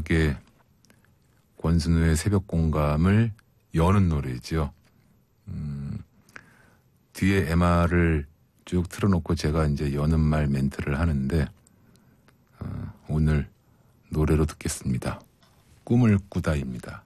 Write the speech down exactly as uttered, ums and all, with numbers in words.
마지막에 권순우의 새벽 공감을 여는 노래죠. 음, 뒤에 엠알을 쭉 틀어놓고 제가 이제 여는 말 멘트를 하는데 어, 오늘 노래로 듣겠습니다. 꿈을 꾸다입니다.